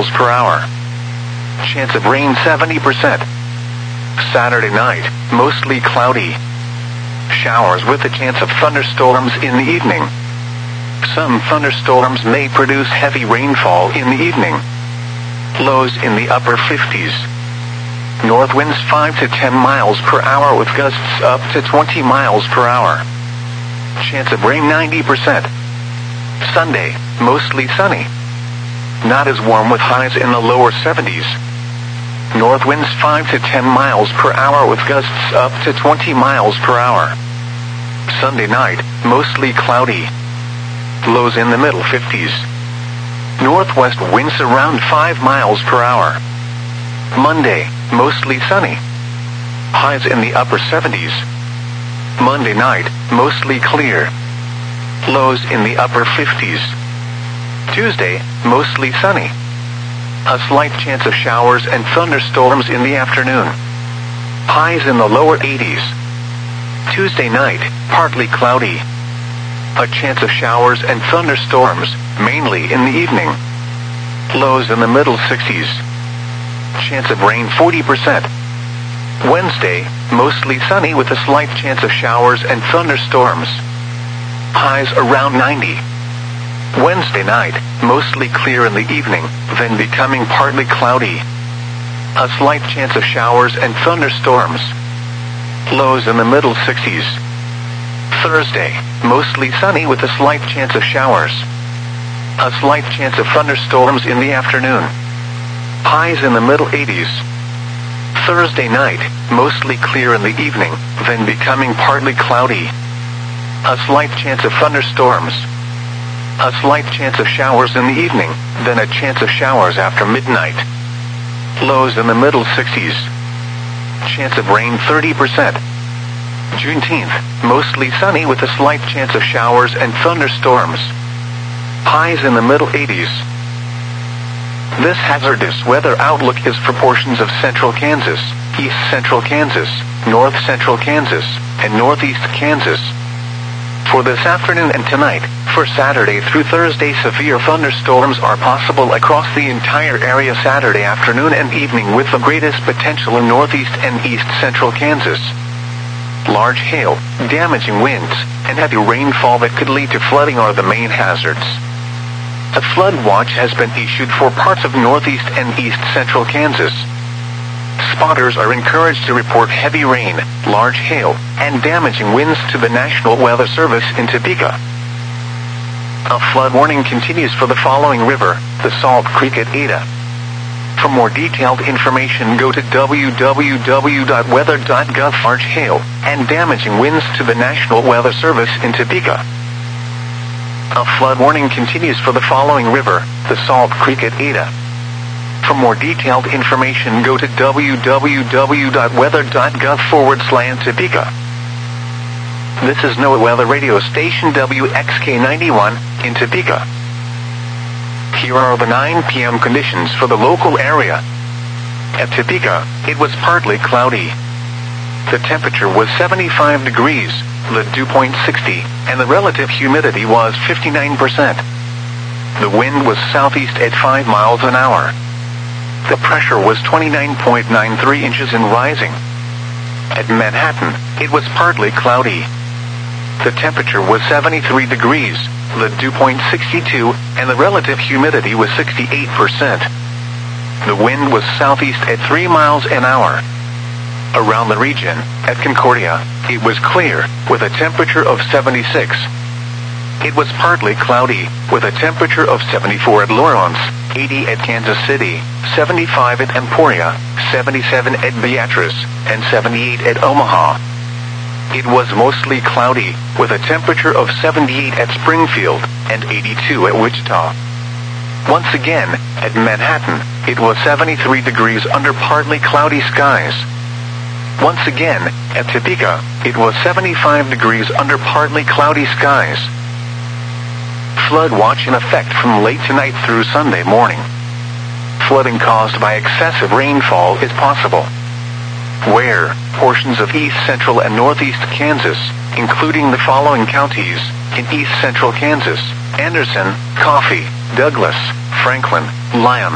miles per hour. Chance of rain 70%. Saturday night, mostly cloudy. Showers with a chance of thunderstorms in the evening. Some thunderstorms may produce heavy rainfall in the evening. Lows in the upper 50s. North winds 5 to 10 miles per hour with gusts up to 20 miles per hour. Chance of rain 90%. Sunday, mostly sunny. Not as warm with highs in the lower 70s. North winds 5 to 10 miles per hour with gusts up to 20 miles per hour. Sunday night, mostly cloudy. Lows in the middle 50s. Northwest winds around 5 miles per hour. Monday, mostly sunny. Highs in the upper 70s. Monday night, mostly clear. Lows in the upper 50s. Tuesday, mostly sunny. A slight chance of showers and thunderstorms in the afternoon. Highs in the lower 80s. Tuesday night, partly cloudy. A chance of showers and thunderstorms, mainly in the evening. Lows in the middle 60s. Chance of rain 40%. Wednesday, mostly sunny with a slight chance of showers and thunderstorms. Highs around 90. Wednesday night, mostly clear in the evening, then becoming partly cloudy. A slight chance of showers and thunderstorms. Lows in the middle 60s. Thursday, mostly sunny with a slight chance of showers. A slight chance of thunderstorms in the afternoon. Highs in the middle 80s. Thursday night, mostly clear in the evening, then becoming partly cloudy. A slight chance of thunderstorms. A slight chance of showers in the evening, then a chance of showers after midnight. Lows in the middle 60s. Chance of rain 30%. Juneteenth, mostly sunny with a slight chance of showers and thunderstorms. Highs in the middle 80s. This hazardous weather outlook is for portions of central Kansas, east central Kansas, north central Kansas, and northeast Kansas. For this afternoon and tonight, for Saturday through Thursday, severe thunderstorms are possible across the entire area Saturday afternoon and evening with the greatest potential in northeast and east central Kansas. Large hail, damaging winds, and heavy rainfall that could lead to flooding are the main hazards. A flood watch has been issued for parts of northeast and east central Kansas. Spotters are encouraged to report heavy rain, large hail, and damaging winds to the National Weather Service in Topeka. A flood warning continues for the following river, the Salt Creek at Ada. For more detailed information, go to www.weather.gov. Large hail and damaging winds to the National Weather Service in Topeka. A flood warning continues for the following river, the Salt Creek at Ada. For more detailed information, go to www.weather.gov/Topeka. This is NOAA Weather Radio Station WXK91 in Topeka. Here are the 9 p.m. conditions for the local area. At Topeka, it was partly cloudy. The temperature was 75 degrees, the dew point 60, and the relative humidity was 59%. The wind was southeast at 5 miles an hour. The pressure was 29.93 inches and rising. At Manhattan, it was partly cloudy. The temperature was 73 degrees, the dew point 62, and the relative humidity was 68%. The wind was southeast at 3 miles an hour. Around the region, at Concordia, it was clear, with a temperature of 76. It was partly cloudy, with a temperature of 74 at Lawrence, 80 at Kansas City, 75 at Emporia, 77 at Beatrice, and 78 at Omaha. It was mostly cloudy, with a temperature of 78 at Springfield, and 82 at Wichita. Once again, at Manhattan, it was 73 degrees under partly cloudy skies. Once again, at Topeka, it was 75 degrees under partly cloudy skies. Flood watch in effect from late tonight through Sunday morning. Flooding caused by excessive rainfall is possible. Where portions of east central and northeast Kansas, including the following counties, in east central Kansas: Anderson, Coffee, Douglas, Franklin, Lyon,